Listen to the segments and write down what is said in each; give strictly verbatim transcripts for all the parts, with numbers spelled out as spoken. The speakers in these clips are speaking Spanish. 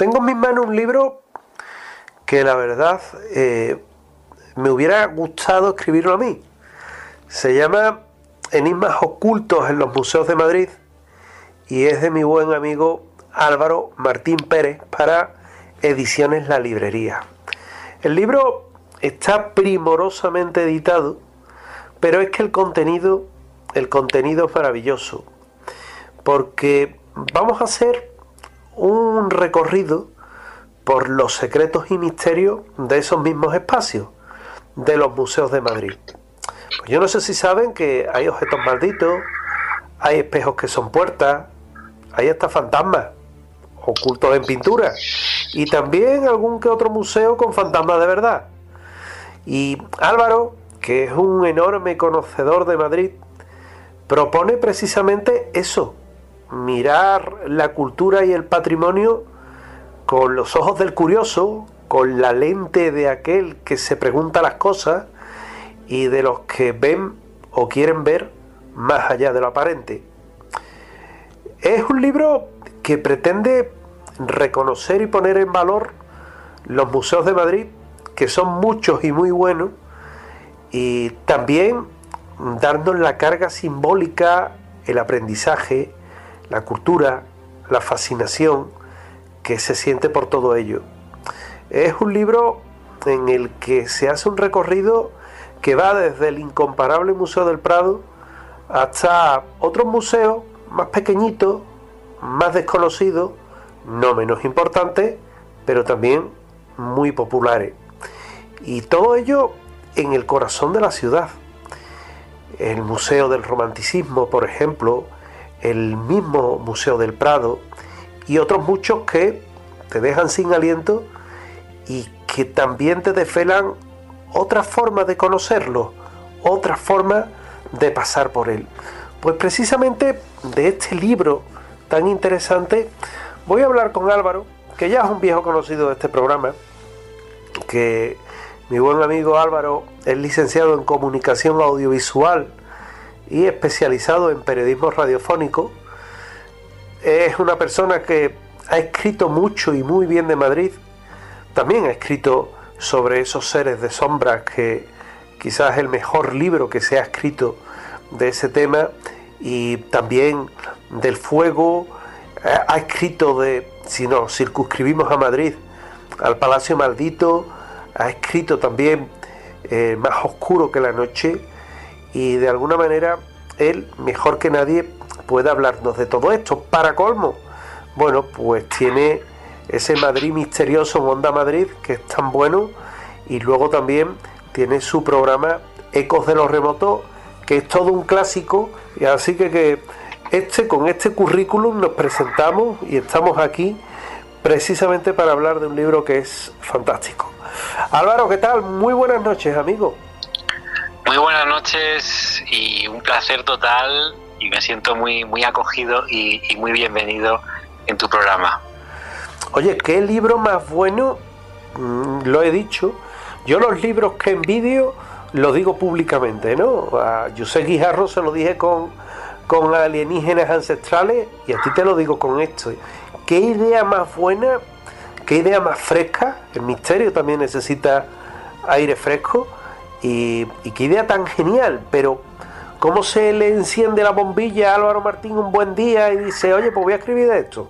tengo en mis manos un libro que la verdad eh, me hubiera gustado escribirlo a mí. Se llama Enigmas ocultos en los museos de Madrid y es de mi buen amigo Álvaro Martín Pérez para Ediciones La Librería. El libro está primorosamente editado, pero es que el contenido, el contenido es maravilloso, porque vamos a hacer un recorrido por los secretos y misterios de esos mismos espacios, de los museos de Madrid. Pues yo no sé si saben que hay objetos malditos, hay espejos que son puertas, hay hasta fantasmas ocultos en pintura y también algún que otro museo con fantasmas de verdad. Y Álvaro, que es un enorme conocedor de Madrid, propone precisamente eso, mirar la cultura y el patrimonio con los ojos del curioso, con la lente de aquel que se pregunta las cosas y de los que ven o quieren ver más allá de lo aparente. Es un libro que pretende reconocer y poner en valor los museos de Madrid, que son muchos y muy buenos, y también darnos la carga simbólica, el aprendizaje, la cultura, la fascinación que se siente por todo ello. Es un libro en el que se hace un recorrido que va desde el incomparable Museo del Prado hasta otros museos más pequeñitos, más desconocidos, no menos importantes, pero también muy populares. Y todo ello en el corazón de la ciudad. El Museo del Romanticismo, por ejemplo, el mismo Museo del Prado y otros muchos que te dejan sin aliento y que también te desvelan otra forma de conocerlo, otra forma de pasar por él. Pues precisamente de este libro tan interesante voy a hablar con Álvaro, que ya es un viejo conocido de este programa, que mi buen amigo Álvaro es licenciado en Comunicación Audiovisual y especializado en periodismo radiofónico. Es una persona que ha escrito mucho y muy bien de Madrid. También ha escrito sobre esos seres de sombras, que quizás es el mejor libro que se ha escrito de ese tema, y también del fuego. Ha escrito de, si nos circunscribimos a Madrid, al Palacio Maldito. Ha escrito también eh, Más oscuro que la noche, y de alguna manera él, mejor que nadie, puede hablarnos de todo esto. Para colmo, bueno, pues tiene ese Madrid misterioso en Onda Madrid, que es tan bueno, y luego también tiene su programa Ecos de los Remotos, que es todo un clásico, y así que, que este, con este currículum nos presentamos y estamos aquí precisamente para hablar de un libro que es fantástico. Álvaro, ¿qué tal? Muy buenas noches, amigo. Muy buenas noches y un placer total, y me siento muy, muy acogido y, y muy bienvenido en tu programa. Oye, ¿qué libro más bueno? Mm, lo he dicho. Yo los libros que envidio lo digo públicamente, ¿no? A José Guijarro se lo dije con, con Alienígenas Ancestrales, y a ti te lo digo con esto. ¿Qué idea más buena? ¿Qué idea más fresca? El misterio también necesita aire fresco. Y, y qué idea tan genial. Pero ¿cómo se le enciende la bombilla a Álvaro Martín un buen día y dice, oye, pues voy a escribir de esto?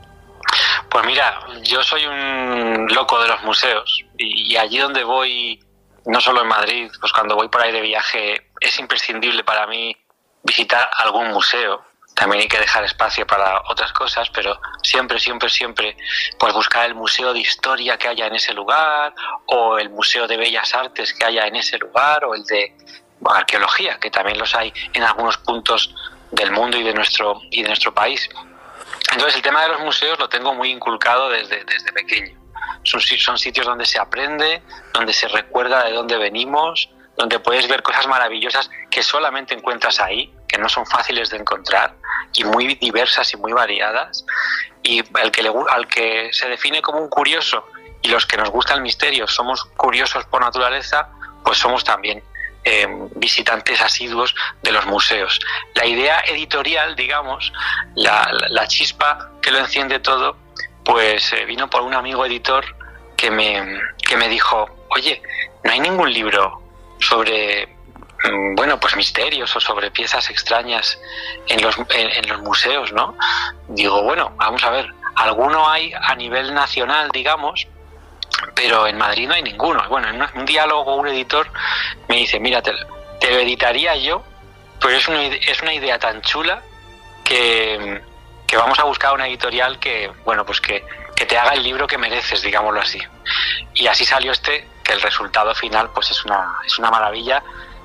Pues mira, yo soy un loco de los museos, y, y allí donde voy, no solo en Madrid, pues cuando voy por ahí de viaje, es imprescindible para mí visitar algún museo. También hay que dejar espacio para otras cosas, pero siempre, siempre, siempre, pues buscar el museo de historia que haya en ese lugar, o el museo de bellas artes que haya en ese lugar, o el de bueno, arqueología, que también los hay en algunos puntos del mundo y de nuestro y de nuestro país. Entonces el tema de los museos lo tengo muy inculcado desde, desde pequeño. Son, son sitios donde se aprende, donde se recuerda de dónde venimos, donde puedes ver cosas maravillosas que solamente encuentras ahí, que no son fáciles de encontrar, y muy diversas y muy variadas. Y el que le, al que se define como un curioso, y los que nos gusta el misterio somos curiosos por naturaleza, pues somos también eh, visitantes asiduos de los museos. La idea editorial, digamos, la, la, la chispa que lo enciende todo, pues eh, vino por un amigo editor que me, que me dijo, oye, no hay ningún libro sobre, bueno, pues misterios o sobre piezas extrañas en los, en, en los museos, ¿no? Digo, bueno, vamos a ver, alguno hay a nivel nacional, digamos, pero en Madrid no hay ninguno. Bueno, en un diálogo un editor me dice, mira, te, te lo editaría yo, pero es una, es una idea tan chula que, que vamos a buscar una editorial que, bueno, pues que, que te haga el libro que mereces, digámoslo así. Y así salió este, que el resultado final pues es una, es una maravilla,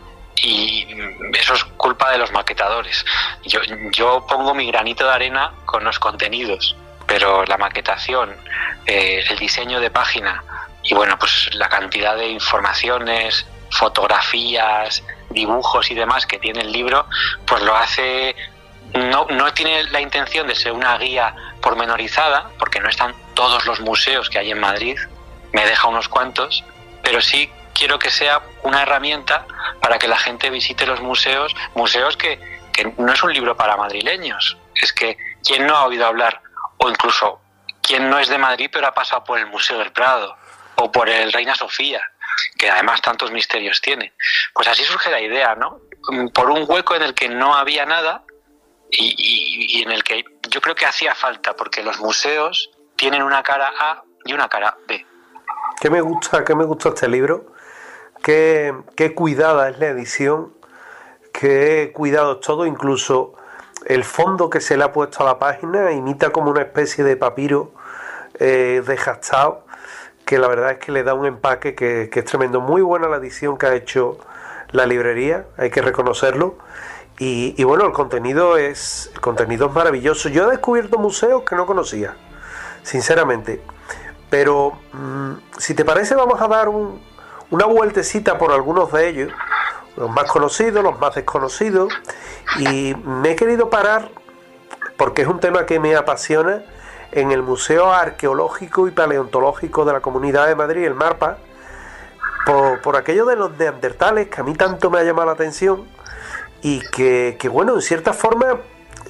y eso es culpa de los maquetadores. Yo, yo pongo mi granito de arena con los contenidos, pero la maquetación, eh, el diseño de página y bueno, pues la cantidad de informaciones, fotografías, dibujos y demás que tiene el libro, pues lo hace, no, no tiene la intención de ser una guía pormenorizada, porque no están todos los museos que hay en Madrid, me deja unos cuantos, pero sí quiero que sea una herramienta para que la gente visite los museos, museos que, que no es un libro para madrileños, es que ¿quién no ha oído hablar? O incluso, ¿quién no es de Madrid pero ha pasado por el Museo del Prado o por el Reina Sofía, que además tantos misterios tiene? Pues así surge la idea, ¿no? Por un hueco en el que no había nada y, y, y en el que yo creo que hacía falta, porque los museos tienen una cara A y una cara B. ¿Qué me gusta, qué me gusta este libro? Qué, qué cuidada es la edición, qué cuidado es todo, incluso el fondo que se le ha puesto a la página imita como una especie de papiro eh, desgastado, que la verdad es que le da un empaque que, que es tremendo. Muy buena la edición que ha hecho la librería, hay que reconocerlo. Y, y bueno, el contenido es el contenido es maravilloso. Yo he descubierto museos que no conocía, sinceramente. Pero mmm, si te parece, vamos a dar un, una vueltecita por algunos de ellos, los más conocidos, los más desconocidos, y me he querido parar, porque es un tema que me apasiona, en el Museo Arqueológico y Paleontológico de la Comunidad de Madrid, el MARPA, por, por aquello de los neandertales, que a mí tanto me ha llamado la atención, y que, que bueno, en cierta forma,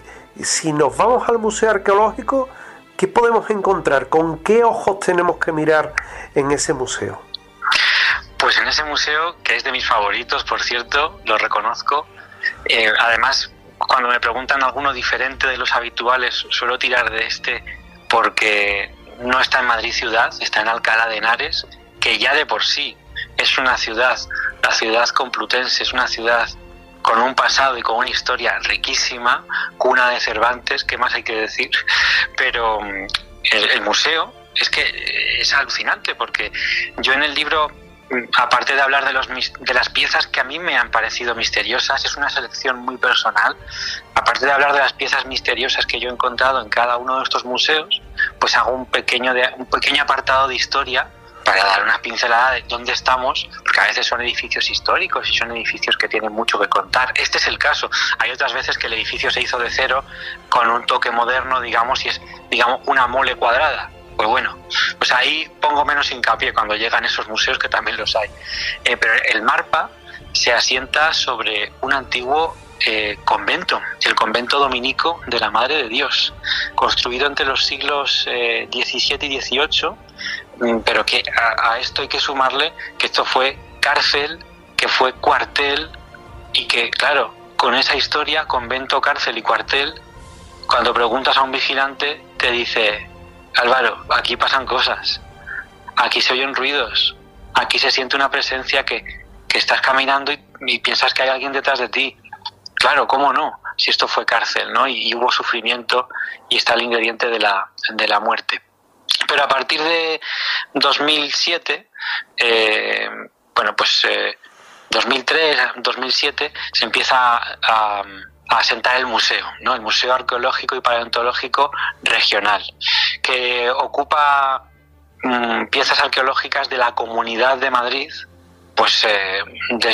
si nos vamos al Museo Arqueológico, ¿qué podemos encontrar? ¿Con qué ojos tenemos que mirar en ese museo? Pues en ese museo, que es de mis favoritos, por cierto, lo reconozco. Eh, además, cuando me preguntan alguno diferente de los habituales, suelo tirar de este porque no está en Madrid ciudad, está en Alcalá de Henares, que ya de por sí es una ciudad, la ciudad complutense, es una ciudad con un pasado y con una historia riquísima, cuna de Cervantes, ¿qué más hay que decir? Pero el, el museo es que es alucinante, porque yo en el libro, aparte de hablar de, los, de las piezas que a mí me han parecido misteriosas, es una selección muy personal, aparte de hablar de las piezas misteriosas que yo he encontrado en cada uno de estos museos, pues hago un pequeño, de, un pequeño apartado de historia para dar una pincelada de dónde estamos, porque a veces son edificios históricos y son edificios que tienen mucho que contar. Este es el caso. Hay otras veces que el edificio se hizo de cero con un toque moderno, digamos, y es, digamos, una mole cuadrada. Pues bueno, pues ahí pongo menos hincapié cuando llegan esos museos, que también los hay. Eh, pero el MARPA se asienta sobre un antiguo eh, convento, el convento dominico de la Madre de Dios, construido entre los siglos eh, diecisiete y dieciocho, pero que a, a esto hay que sumarle que esto fue cárcel, que fue cuartel, y que, claro, con esa historia, convento, cárcel y cuartel, cuando preguntas a un vigilante te dice: Álvaro, aquí pasan cosas, aquí se oyen ruidos, aquí se siente una presencia que, que estás caminando y, y piensas que hay alguien detrás de ti. Claro, ¿cómo no? Si esto fue cárcel, ¿no? Y, y hubo sufrimiento y está el ingrediente de la, de la muerte. Pero a partir de dos mil siete, eh, bueno, pues eh, dos mil tres, dos mil siete, se empieza a, a, a asentar el museo, ¿no? El Museo Arqueológico y Paleontológico Regional, que ocupa mmm, piezas arqueológicas de la Comunidad de Madrid, pues eh,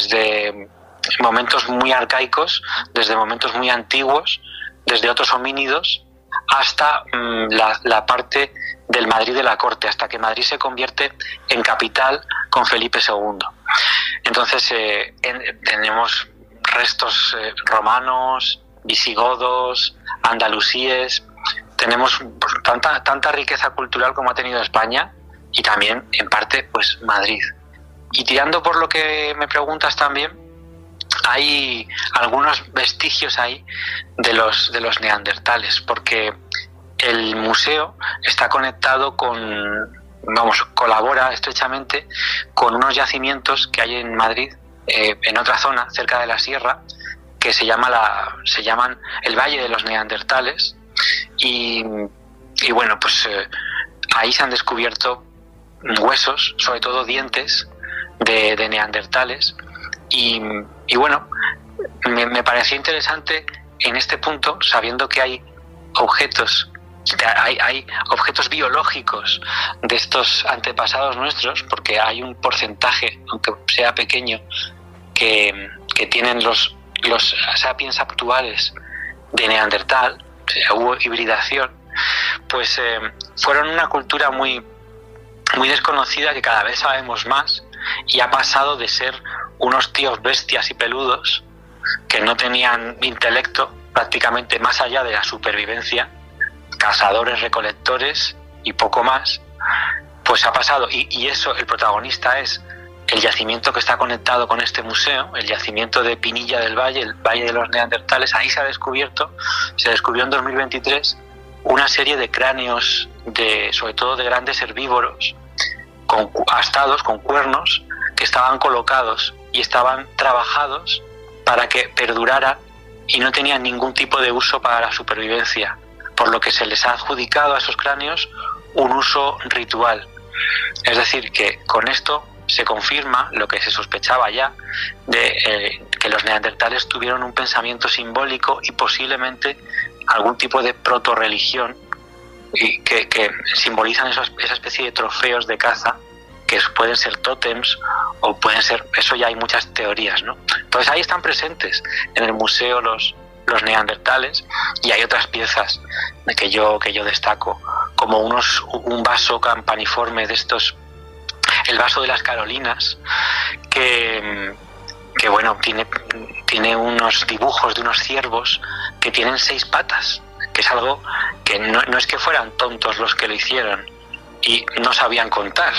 desde momentos muy arcaicos, desde momentos muy antiguos, desde otros homínidos, hasta mmm, la, la parte del Madrid de la corte, hasta que Madrid se convierte en capital con Felipe segundo. Entonces eh, en, tenemos restos eh, romanos, visigodos, andalusíes, tenemos tanta, tanta riqueza cultural como ha tenido España y también, en parte, pues Madrid. Y tirando por lo que me preguntas también, hay algunos vestigios ahí de los, de los neandertales, porque el museo está conectado con, vamos, colabora estrechamente con unos yacimientos que hay en Madrid, eh, en otra zona, cerca de la sierra, que se llama la, se llaman el Valle de los Neandertales, y, y bueno, pues eh, ahí se han descubierto huesos, sobre todo dientes de, de neandertales, y, y bueno, me, me pareció interesante en este punto, sabiendo que hay objetos Hay, hay objetos biológicos de estos antepasados nuestros, porque hay un porcentaje, aunque sea pequeño, que, que tienen los, los sapiens actuales de Neandertal, o sea, hubo hibridación, pues eh, fueron una cultura muy, muy desconocida, que cada vez sabemos más, y ha pasado de ser unos tíos bestias y peludos que no tenían intelecto prácticamente más allá de la supervivencia, cazadores, recolectores y poco más, pues ha pasado, y, y eso, el protagonista es el yacimiento que está conectado con este museo, el yacimiento de Pinilla del Valle, el Valle de los Neandertales. Ahí se ha descubierto, se descubrió en dos mil veintitrés una serie de cráneos, de, sobre todo de grandes herbívoros, con astados, con cuernos, que estaban colocados y estaban trabajados para que perduraran y no tenían ningún tipo de uso para la supervivencia, por lo que se les ha adjudicado a esos cráneos un uso ritual. Es decir, que con esto se confirma lo que se sospechaba ya, de eh, que los neandertales tuvieron un pensamiento simbólico y posiblemente algún tipo de proto-religión, y que, que simbolizan esos, esa especie de trofeos de caza, que pueden ser tótems o pueden ser, eso ya hay muchas teorías, ¿no? Entonces ahí están presentes en el museo los los neandertales, y hay otras piezas que yo que yo destaco, como unos un vaso campaniforme de estos, el vaso de las Carolinas, que que bueno, tiene tiene unos dibujos de unos ciervos que tienen seis patas, que es algo que no, no es que fueran tontos los que lo hicieron y no sabían contar.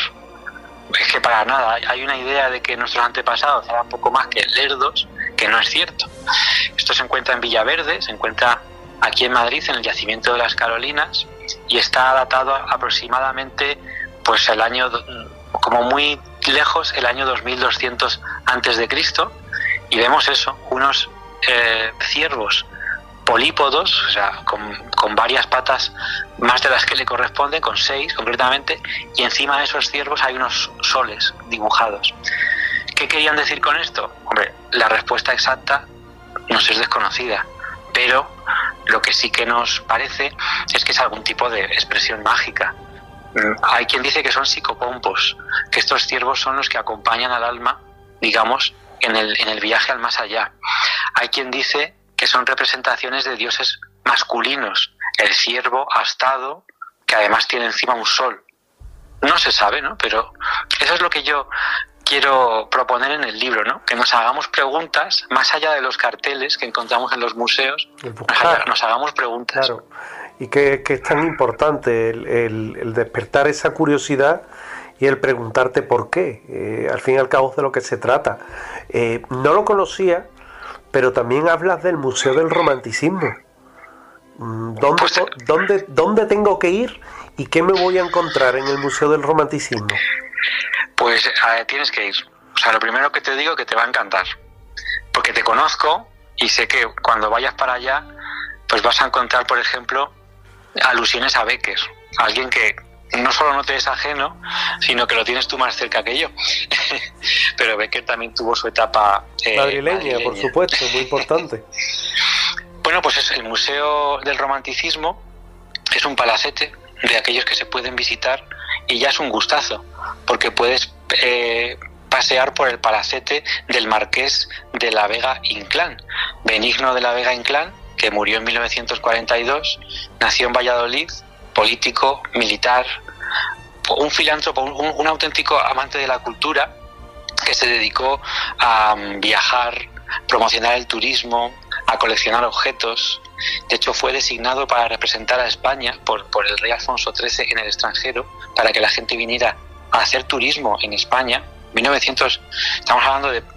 Es que para nada, hay una idea de que nuestros antepasados eran poco más que lerdos, que no es cierto. Esto se encuentra en Villaverde, se encuentra aquí en Madrid, en el yacimiento de las Carolinas, y está datado aproximadamente, pues el año, como muy lejos, el año dos mil doscientos antes de Cristo, y vemos eso, unos eh, ciervos polípodos, o sea, con, con varias patas, más de las que le corresponden, con seis concretamente, y encima de esos ciervos hay unos soles dibujados. ¿Qué querían decir con esto? Hombre, la respuesta exacta nos es desconocida, pero lo que sí que nos parece es que es algún tipo de expresión mágica. Hay quien dice que son psicopompos, que estos ciervos son los que acompañan al alma, digamos, en el, en el viaje al más allá. Hay quien dice que son representaciones de dioses masculinos, el ciervo astado, que además tiene encima un sol. No se sabe, ¿no? Pero eso es lo que yo quiero proponer en el libro, ¿no? Que nos hagamos preguntas, más allá de los carteles que encontramos en los museos, nos, nos hagamos preguntas. Claro, y que, que es tan importante el, el, el despertar esa curiosidad y el preguntarte por qué, eh, al fin y al cabo de lo que se trata. Eh, no lo conocía, pero también hablas del Museo del Romanticismo. ¿Dónde, Pues, ¿dónde, ¿Dónde tengo que ir y qué me voy a encontrar en el Museo del Romanticismo? Pues eh, tienes que ir. O sea, lo primero que te digo que te va a encantar, porque te conozco y sé que cuando vayas para allá, pues vas a encontrar, por ejemplo, alusiones a Becker, alguien que no solo no te es ajeno, sino que lo tienes tú más cerca que yo. Pero Becker también tuvo su etapa eh, madrileña, madrileña, por supuesto, muy importante. Bueno, pues es el Museo del Romanticismo, es un palacete de aquellos que se pueden visitar y ya es un gustazo, porque puedes eh, pasear por el palacete del Marqués de la Vega Inclán, Benigno de la Vega Inclán, que murió en mil novecientos cuarenta y dos, nació en Valladolid, político, militar, un filántropo, un, un auténtico amante de la cultura, que se dedicó a viajar, promocionar el turismo, a coleccionar objetos. De hecho, fue designado para representar a España por, por el rey Alfonso trece en el extranjero, para que la gente viniera a hacer turismo en España. mil novecientos, estamos hablando de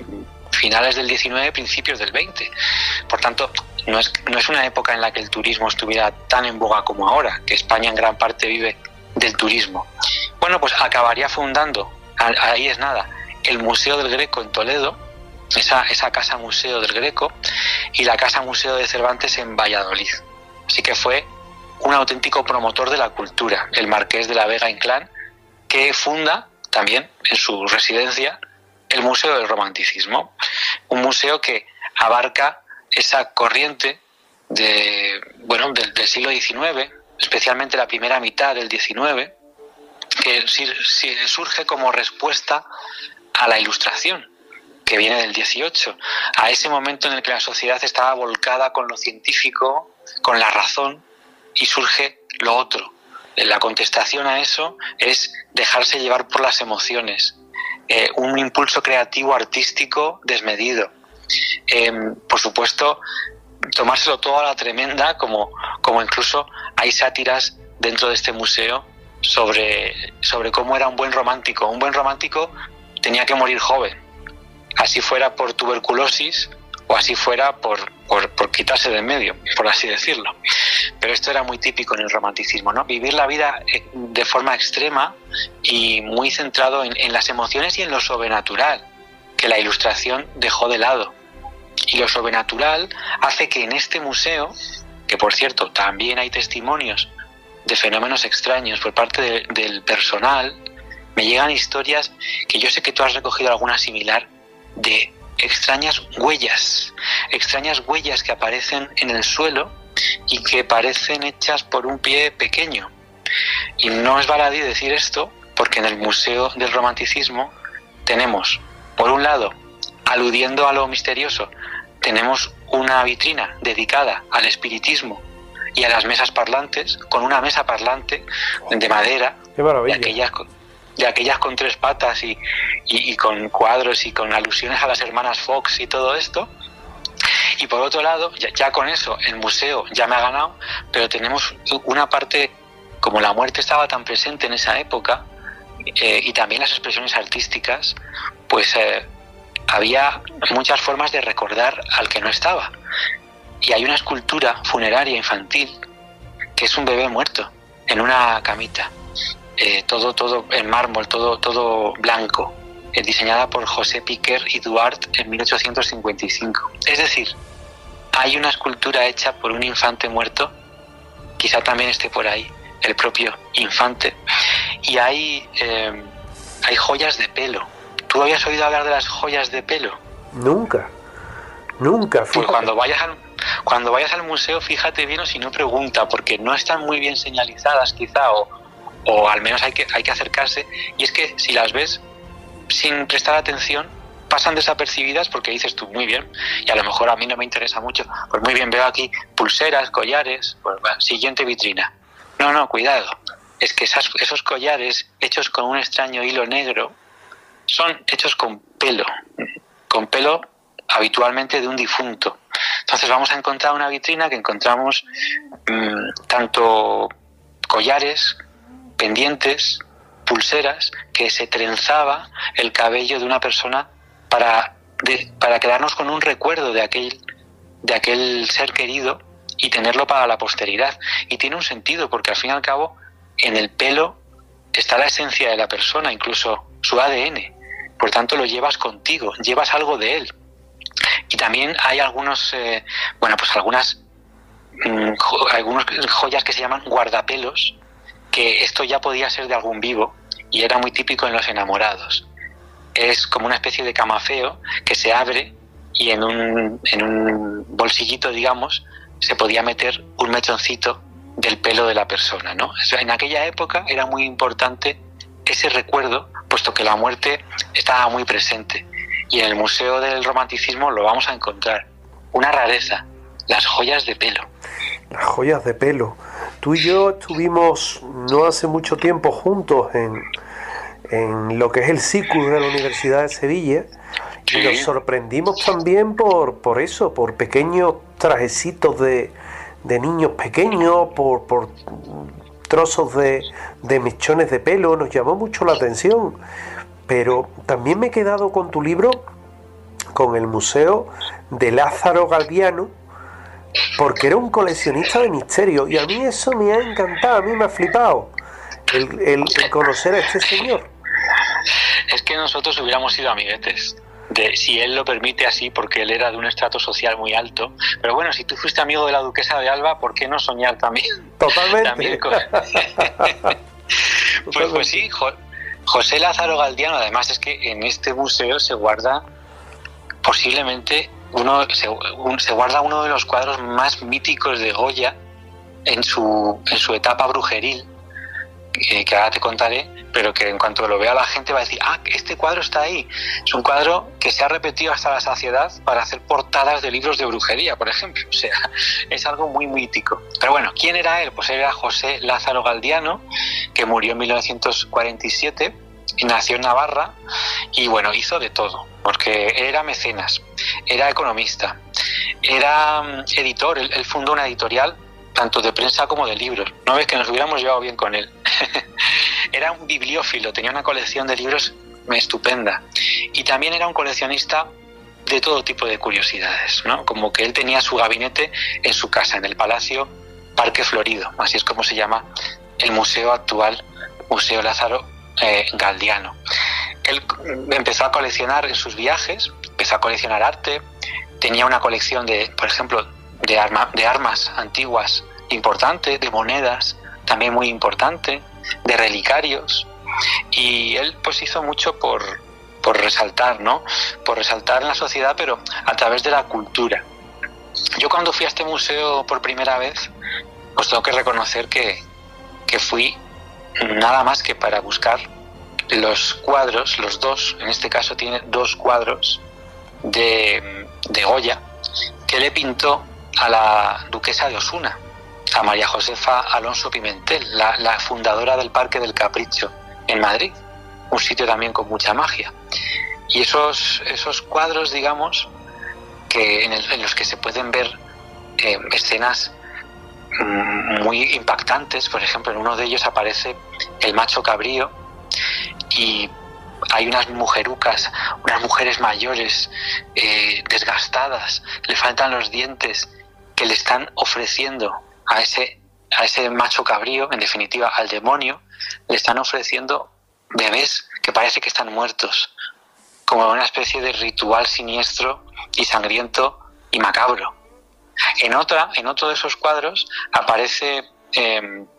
finales del diecinueve, principios del veinte. Por tanto, no es, no es una época en la que el turismo estuviera tan en boga como ahora, que España en gran parte vive del turismo. Bueno, pues acabaría fundando, ahí es nada, el Museo del Greco en Toledo, esa, esa casa museo del Greco, y la casa museo de Cervantes en Valladolid. Así que fue un auténtico promotor de la cultura, el marqués de la Vega Inclán, que funda también en su residencia el Museo del Romanticismo, un museo que abarca esa corriente de, bueno, del, del siglo diecinueve, especialmente la primera mitad del diecinueve, que surge como respuesta a la Ilustración, que viene del dieciocho, a ese momento en el que la sociedad estaba volcada con lo científico, con la razón, y surge lo otro. La contestación a eso es dejarse llevar por las emociones, eh, un impulso creativo artístico desmedido. Eh, por supuesto, tomárselo todo a la tremenda, como, como incluso hay sátiras dentro de este museo sobre, sobre cómo era un buen romántico. Un buen romántico tenía que morir joven, así fuera por tuberculosis o así fuera por, por, por quitarse de en medio, por así decirlo. Pero esto era muy típico en el romanticismo, ¿no? Vivir la vida de forma extrema y muy centrado en, en las emociones y en lo sobrenatural, que la Ilustración dejó de lado. Y lo sobrenatural hace que en este museo, que por cierto también hay testimonios de fenómenos extraños por parte de, del personal, me llegan historias que yo sé que tú has recogido alguna similar, de extrañas huellas, extrañas huellas que aparecen en el suelo y que parecen hechas por un pie pequeño. Y no es baladí decir esto, porque en el Museo del Romanticismo tenemos, por un lado, aludiendo a lo misterioso, tenemos una vitrina dedicada al espiritismo y a las mesas parlantes, con una mesa parlante de madera, ¡qué maravilla!, de aquellas, de aquellas con tres patas y, y, y con cuadros y con alusiones a las hermanas Fox y todo esto. Y por otro lado, ya, ya con eso el museo ya me ha ganado, pero tenemos una parte, como la muerte estaba tan presente en esa época, eh, y también las expresiones artísticas, pues eh, había muchas formas de recordar al que no estaba. Y hay una escultura funeraria infantil que es un bebé muerto en una camita, eh, todo todo en mármol, todo todo blanco, eh, diseñada por José Piquer y Duart en mil ochocientos cincuenta y cinco. Es decir, hay una escultura hecha por un infante muerto, quizá también esté por ahí el propio infante, y hay eh, hay joyas de pelo. ¿Tú habías oído hablar de las joyas de pelo? Nunca, nunca. Fíjate. Pues cuando vayas al cuando vayas al museo, fíjate bien, o si no, pregunta, porque no están muy bien señalizadas quizá, o, o al menos hay que hay que acercarse. Y es que si las ves sin prestar atención, pasan desapercibidas, porque dices tú, muy bien, y a lo mejor a mí no me interesa mucho, pues muy bien, veo aquí pulseras, collares, pues va, siguiente vitrina. No, no, cuidado, es que esas, esos collares hechos con un extraño hilo negro son hechos con pelo, con pelo habitualmente de un difunto. Entonces vamos a encontrar una vitrina que encontramos mmm, tanto collares, pendientes, pulseras, que se trenzaba el cabello de una persona para, de, para quedarnos con un recuerdo de aquel, de aquel ser querido y tenerlo para la posteridad. Y tiene un sentido, porque al fin y al cabo en el pelo está la esencia de la persona, incluso su A D N. Por tanto, lo llevas contigo, llevas algo de él. Y también hay algunos, eh, bueno, pues algunas, mmm, jo, algunas joyas que se llaman guardapelos, que esto ya podía ser de algún vivo y era muy típico en los enamorados. Es como una especie de camafeo que se abre y en un, en un bolsillito, digamos, se podía meter un mechoncito del pelo de la persona, ¿no? O sea, en aquella época era muy importante ese recuerdo, puesto que la muerte estaba muy presente. Y en el Museo del Romanticismo lo vamos a encontrar. Una rareza, las joyas de pelo. Las joyas de pelo. Tú y yo estuvimos no hace mucho tiempo juntos en, en lo que es el SICUS de la Universidad de Sevilla, Sí. Y nos sorprendimos también por, por eso, por pequeños trajecitos de, de niños pequeños, por, por trozos de, de mechones de pelo, nos llamó mucho la atención. Pero también me he quedado con tu libro, con el Museo de Lázaro Galdiano, porque era un coleccionista de misterios, y a mí eso me ha encantado, a mí me ha flipado el, el, el conocer a este señor. Es que nosotros hubiéramos sido amiguetes, de, si él lo permite así, porque él era de un estrato social muy alto. Pero bueno, si tú fuiste amigo de la duquesa de Alba, ¿por qué no soñar también? Totalmente. También con... pues, pues sí, jo- José Lázaro Galdiano, además es que en este museo se guarda posiblemente uno se, un, se guarda uno de los cuadros más míticos de Goya en su en su etapa brujeril, que, que ahora te contaré, pero que en cuanto lo vea la gente va a decir, ah, este cuadro está ahí. Es un cuadro que se ha repetido hasta la saciedad para hacer portadas de libros de brujería, por ejemplo. O sea, es algo muy mítico. Pero bueno, ¿quién era él? Pues era José Lázaro Galdiano, que murió en mil novecientos cuarenta y siete y nació en Navarra, y bueno, hizo de todo, porque era mecenas, era economista, era editor, él, él fundó una editorial tanto de prensa como de libros. No ves que nos hubiéramos llevado bien con él. Era un bibliófilo, tenía una colección de libros estupenda, y también era un coleccionista de todo tipo de curiosidades, ¿no? Como que él tenía su gabinete en su casa, en el Palacio Parque Florido, así es como se llama el museo actual, Museo Lázaro eh, Galdiano. Él empezó a coleccionar en sus viajes, empezó a coleccionar arte, tenía una colección de, por ejemplo, de, arma, de armas antiguas importante, de monedas también muy importante, de relicarios, y él pues hizo mucho por, por resaltar, ¿no? Por resaltar en la sociedad, pero a través de la cultura. Yo cuando fui a este museo por primera vez, pues tengo que reconocer que, que fui nada más que para buscar los cuadros, los dos, en este caso tiene dos cuadros de, de Goya, que le pintó a la duquesa de Osuna, a María Josefa Alonso Pimentel, la, la fundadora del Parque del Capricho en Madrid, un sitio también con mucha magia. Y esos, esos cuadros, digamos, que en, el, en los que se pueden ver eh, escenas muy impactantes. Por ejemplo, en uno de ellos aparece el macho cabrío y hay unas mujerucas, unas mujeres mayores, eh, desgastadas, le faltan los dientes, que le están ofreciendo a ese, a ese macho cabrío, en definitiva al demonio, le están ofreciendo bebés que parece que están muertos, como una especie de ritual siniestro y sangriento y macabro. En otra, en otro de esos cuadros aparece eh,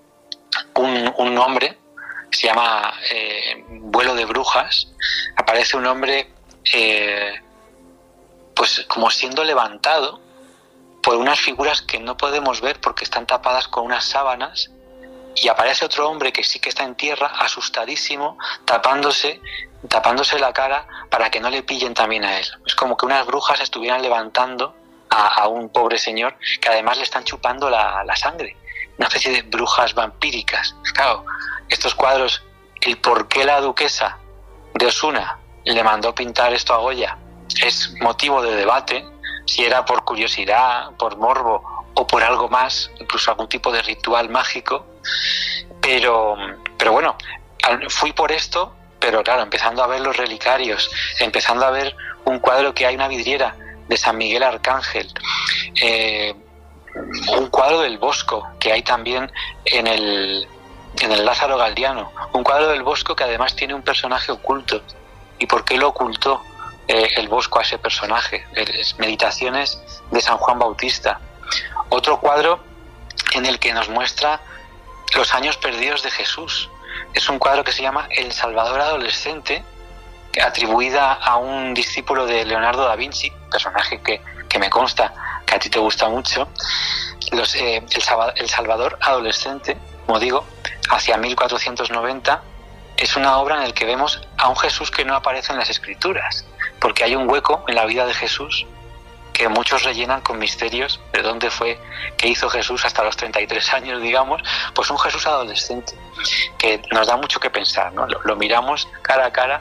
un, un hombre, se llama eh, Vuelo de Brujas. Aparece un hombre eh, pues como siendo levantado por unas figuras que no podemos ver porque están tapadas con unas sábanas, y aparece otro hombre que sí que está en tierra, asustadísimo, tapándose tapándose la cara para que no le pillen también a él. Es como que unas brujas estuvieran levantando a, a un pobre señor, que además le están chupando la, la sangre, una especie de brujas vampíricas. Claro, estos cuadros, el por qué la duquesa de Osuna le mandó pintar esto a Goya es motivo de debate, si era por curiosidad, por morbo o por algo más, incluso algún tipo de ritual mágico. Pero, pero bueno, fui por esto, pero claro, empezando a ver los relicarios, empezando a ver un cuadro que hay, una vidriera de San Miguel Arcángel, eh, un cuadro del Bosco que hay también en el, en el Lázaro Galdiano, un cuadro del Bosco que además tiene un personaje oculto. ¿Y por qué lo ocultó eh, el Bosco a ese personaje? Es Meditaciones de San Juan Bautista. Otro cuadro en el que nos muestra los años perdidos de Jesús. Es un cuadro que se llama El Salvador Adolescente, atribuida a un discípulo de Leonardo da Vinci, personaje que, que me consta que a ti te gusta mucho. Los, eh, el, Salvador, el Salvador Adolescente, como digo, hacia mil cuatrocientos noventa, es una obra en la que vemos a un Jesús que no aparece en las Escrituras, porque hay un hueco en la vida de Jesús que muchos rellenan con misterios de dónde fue, qué hizo Jesús hasta los treinta y tres años, digamos. Pues un Jesús adolescente, que nos da mucho que pensar, ¿no? Lo, lo miramos cara a cara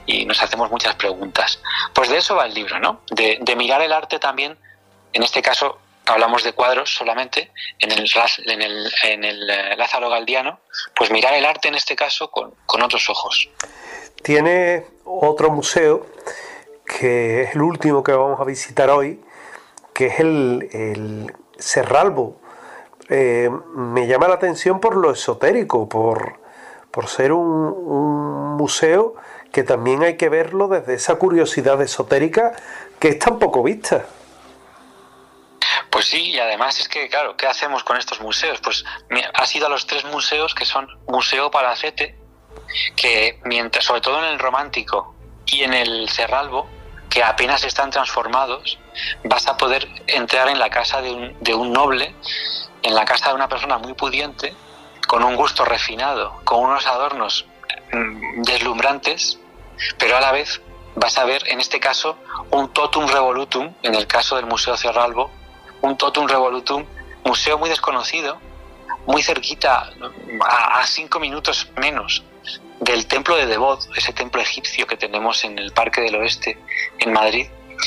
y nos hacemos muchas preguntas. Pues de eso va el libro, ¿no? De, de mirar el arte también, en este caso hablamos de cuadros solamente, en el, en el, en el Lázaro Galdiano, pues mirar el arte en este caso con, con otros ojos. Tiene otro museo, que es el último que vamos a visitar hoy, que es el, el Serralbo. Eh, me llama la atención por lo esotérico, por, por ser un, un museo que también hay que verlo desde esa curiosidad esotérica que es tan poco vista. Pues sí, y además es que, claro, ¿qué hacemos con estos museos? Pues has ido a los tres museos que son Museo Palacete, que mientras, sobre todo en el Romántico y en el Serralbo, que apenas están transformados, vas a poder entrar en la casa de un, de un noble, en la casa de una persona muy pudiente, con un gusto refinado, con unos adornos mmm, deslumbrantes, pero a la vez vas a ver, en este caso, un totum revolutum, en el caso del Museo Serralbo, un totum revolutum, museo muy desconocido, muy cerquita, a, a cinco minutos menos del templo de Devot, ese templo egipcio que tenemos en el Parque del Oeste, en Madrid.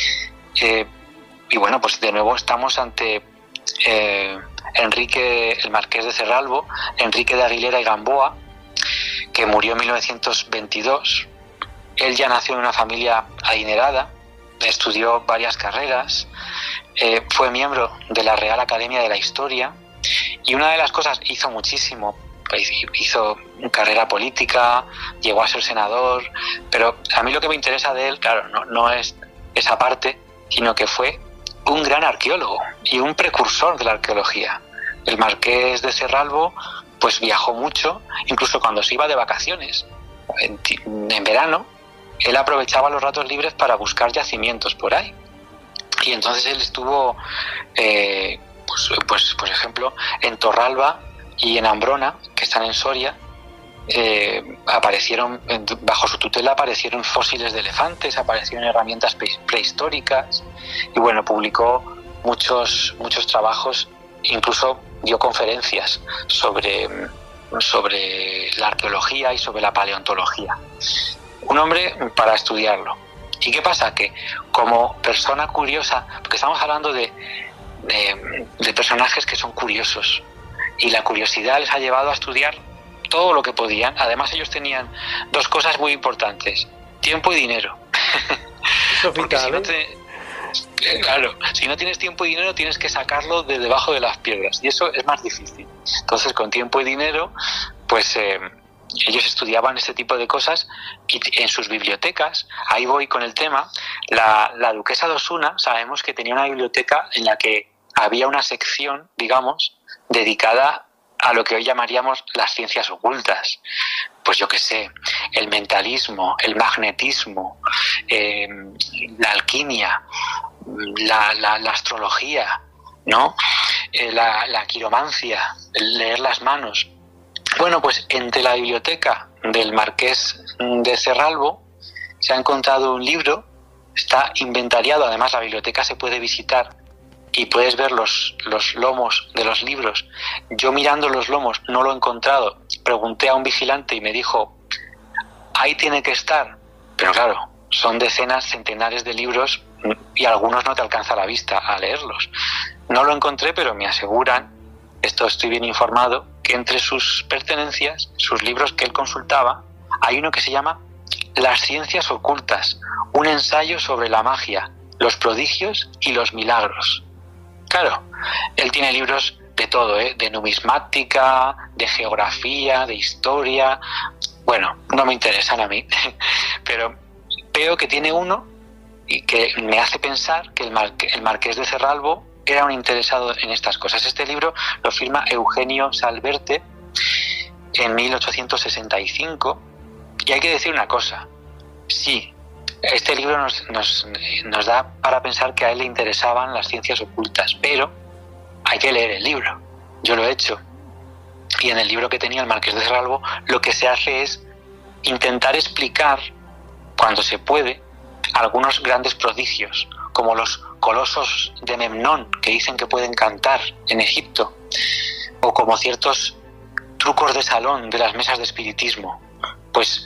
Eh, y bueno, pues de nuevo estamos ante eh, Enrique, el Marqués de Serralbo, Enrique de Aguilera y Gamboa, que murió en mil novecientos veintidós. Él ya nació en una familia adinerada, estudió varias carreras, eh, fue miembro de la Real Academia de la Historia, y una de las cosas, hizo muchísimo, hizo carrera política, llegó a ser senador, pero a mí lo que me interesa de él, claro, no, no es esa parte, sino que fue un gran arqueólogo y un precursor de la arqueología. El Marqués de Serralbo pues viajó mucho, incluso cuando se iba de vacaciones, en, en verano, él aprovechaba los ratos libres para buscar yacimientos por ahí. Y entonces él estuvo, eh, pues, pues por ejemplo, en Torralba y en Ambrona, que están en Soria, eh, aparecieron, bajo su tutela aparecieron fósiles de elefantes, aparecieron herramientas prehistóricas, y bueno, publicó muchos, muchos trabajos, incluso dio conferencias sobre, sobre la arqueología y sobre la paleontología. Un hombre para estudiarlo. ¿Y qué pasa? Que como persona curiosa, porque estamos hablando de, de, de personajes que son curiosos, y la curiosidad les ha llevado a estudiar todo lo que podían. Además, ellos tenían dos cosas muy importantes: tiempo y dinero. Eso es vital, si no te, eh, claro, si no tienes tiempo y dinero, tienes que sacarlo de debajo de las piedras, y eso es más difícil. Entonces, con tiempo y dinero, pues eh, ellos estudiaban este tipo de cosas, y en sus bibliotecas, ahí voy con el tema, la, la duquesa de Osuna, sabemos que tenía una biblioteca en la que había una sección, digamos, dedicada a lo que hoy llamaríamos las ciencias ocultas. Pues yo qué sé, el mentalismo, el magnetismo, eh, la alquimia, la, la, la astrología, ¿no? Eh, la, la quiromancia, el leer las manos. Bueno, pues entre la biblioteca del Marqués de Serralbo se ha encontrado un libro, está inventariado, además la biblioteca se puede visitar y puedes ver los, los lomos de los libros. Yo mirando los lomos no lo he encontrado, pregunté a un vigilante y me dijo, ahí tiene que estar, pero claro, son decenas, centenares de libros y algunos no te alcanza la vista a leerlos. No lo encontré, pero me aseguran, esto estoy bien informado, que entre sus pertenencias, sus libros que él consultaba, hay uno que se llama Las ciencias ocultas, un ensayo sobre la magia, los prodigios y los milagros. Claro, él tiene libros de todo, ¿eh? De numismática, de geografía, de historia. Bueno, no me interesan a mí, pero veo que tiene uno y que me hace pensar que el, Marque, el Marqués de Serralbo era un interesado en estas cosas. Este libro lo firma Eugenio Salverte en mil ochocientos sesenta y cinco, y hay que decir una cosa, sí, este libro nos, nos, nos da para pensar que a él le interesaban las ciencias ocultas, pero hay que leer el libro. Yo lo he hecho, y en el libro que tenía el Marqués de Serralbo lo que se hace es intentar explicar, cuando se puede, algunos grandes prodigios, como los colosos de Memnón, que dicen que pueden cantar en Egipto, o como ciertos trucos de salón de las mesas de espiritismo. Pues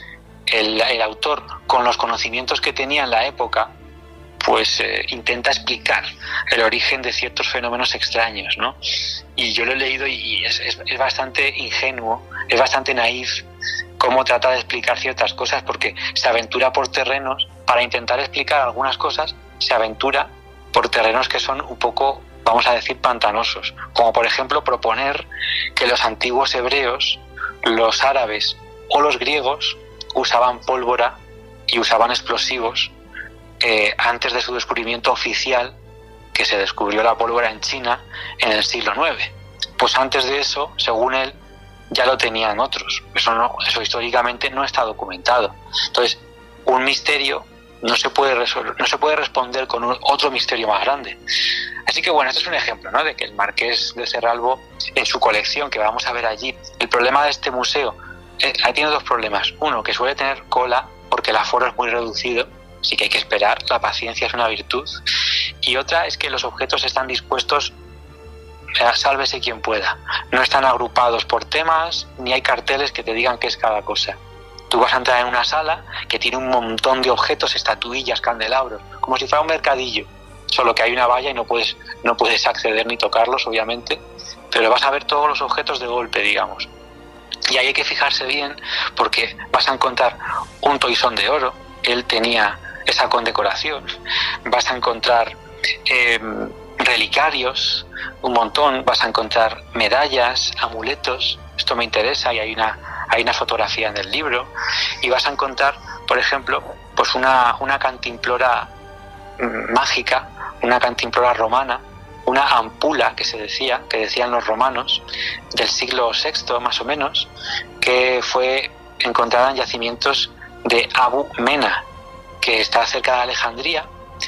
el, el autor, con los conocimientos que tenía en la época, pues eh, intenta explicar el origen de ciertos fenómenos extraños, ¿no? Y yo lo he leído y es, es, es bastante ingenuo, es bastante naif cómo trata de explicar ciertas cosas, porque se aventura por terrenos, para intentar explicar algunas cosas, se aventura por terrenos que son un poco, vamos a decir, pantanosos, como por ejemplo proponer que los antiguos hebreos, los árabes o los griegos usaban pólvora y usaban explosivos eh, antes de su descubrimiento oficial, que se descubrió la pólvora en China en el siglo nueve. Pues antes de eso, según él, ya lo tenían otros. Eso, no, eso históricamente no está documentado. Entonces, un misterio no se puede resolver, no se puede responder con un, otro misterio más grande. Así que bueno, este es un ejemplo, ¿no?, de que el Marqués de Serralbo, en su colección, que vamos a ver allí, el problema de este museo, eh, tiene dos problemas. Uno, que suele tener cola porque el aforo es muy reducido, así que hay que esperar, la paciencia es una virtud. Y otra es que los objetos están dispuestos, eh, sálvese quien pueda. No están agrupados por temas, ni hay carteles que te digan qué es cada cosa. Tú vas a entrar en una sala que tiene un montón de objetos, estatuillas, candelabros, como si fuera un mercadillo, solo que hay una valla y no puedes, no puedes acceder ni tocarlos, obviamente, pero vas a ver todos los objetos de golpe, digamos. Y ahí hay que fijarse bien, porque vas a encontrar un toisón de oro, él tenía esa condecoración, vas a encontrar eh, relicarios, un montón, vas a encontrar medallas, amuletos, esto me interesa y hay una... hay una fotografía en el libro, y vas a encontrar, por ejemplo, pues una, una cantimplora mágica, una cantimplora romana, una ampula que se decía, que decían los romanos, del siglo sexto más o menos, que fue encontrada en yacimientos de Abu Mena, que está cerca de Alejandría,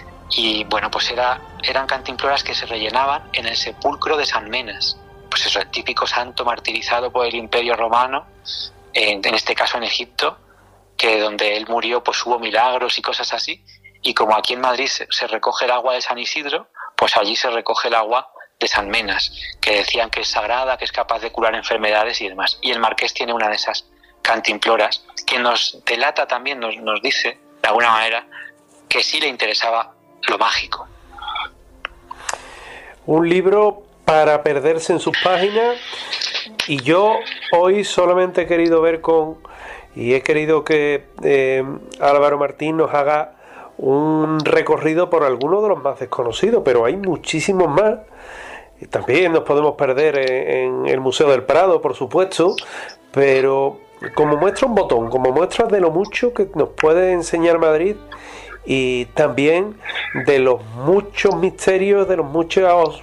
y bueno, pues era, eran cantimploras que se rellenaban en el sepulcro de San Menas. Pues eso, el típico santo martirizado por el Imperio Romano, en, en este caso en Egipto, que donde él murió pues hubo milagros y cosas así, y como aquí en Madrid se, se recoge el agua de San Isidro, pues allí se recoge el agua de San Menas, que decían que es sagrada, que es capaz de curar enfermedades y demás. Y el Marqués tiene una de esas cantimploras, que nos delata también, nos, nos dice, de alguna manera, que sí le interesaba lo mágico. Un libro para perderse en sus páginas, y yo hoy solamente he querido ver con y he querido que eh, Álvaro Martín nos haga un recorrido por algunos de los más desconocidos, pero hay muchísimos más. Y también nos podemos perder en, en el Museo del Prado, por supuesto, pero como muestra un botón, como muestra de lo mucho que nos puede enseñar Madrid, y también de los muchos misterios, de los muchos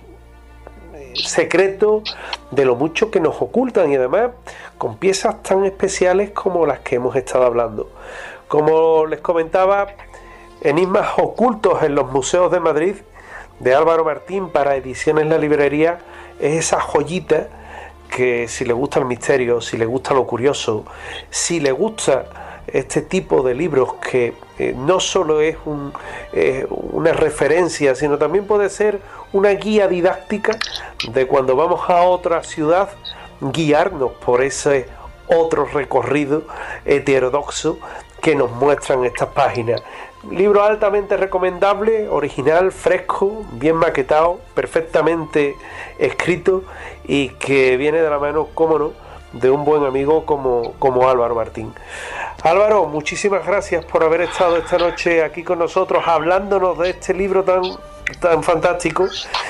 secretos, de lo mucho que nos ocultan, y además con piezas tan especiales como las que hemos estado hablando. Como les comentaba, Enigmas ocultos en los museos de Madrid, de Álvaro Martín, para Ediciones La Librería, es esa joyita que, si le gusta el misterio, si le gusta lo curioso, si le gusta este tipo de libros que eh, no solo es un, eh, una referencia, sino también puede ser una guía didáctica de cuando vamos a otra ciudad, guiarnos por ese otro recorrido heterodoxo que nos muestran estas páginas. Libro altamente recomendable, original, fresco, bien maquetado, perfectamente escrito, y que viene de la mano, cómo no, de un buen amigo como, como Álvaro Martín. Álvaro, muchísimas gracias por haber estado esta noche aquí con nosotros hablándonos de este libro tan, tan fantástico.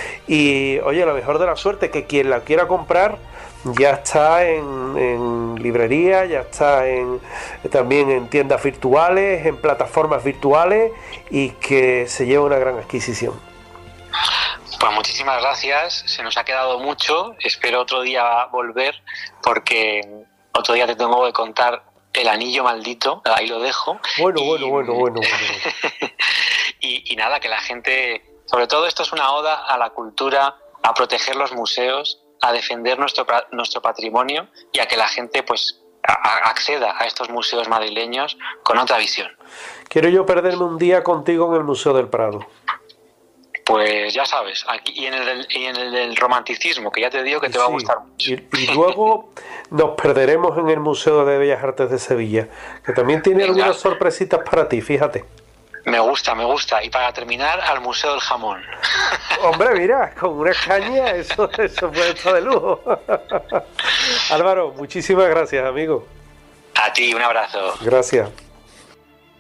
Y oye, la mejor de la suerte, que quien la quiera comprar ya está en, en librería, ya está en, también en tiendas virtuales, en plataformas virtuales, y que se lleva una gran adquisición. Pues muchísimas gracias, se nos ha quedado mucho, espero otro día volver, porque otro día te tengo que contar El Anillo Maldito, ahí lo dejo. Bueno, y, bueno, bueno, bueno, bueno. y, y nada, que la gente, sobre todo esto es una oda a la cultura, a proteger los museos, a defender nuestro, nuestro patrimonio, y a que la gente pues a, a acceda a estos museos madrileños con otra visión. Quiero yo perderme un día contigo en el Museo del Prado. Pues ya sabes, aquí y en el del, y en el del romanticismo, que ya te digo que te sí, va a gustar mucho. Y, y luego nos perderemos en el Museo de Bellas Artes de Sevilla, que también tiene Venga. algunas sorpresitas para ti, fíjate. Me gusta, me gusta. Y para terminar, al Museo del Jamón. Hombre, mira, con una caña, eso, eso puede estar de lujo. Álvaro, muchísimas gracias, amigo. A ti, un abrazo. Gracias.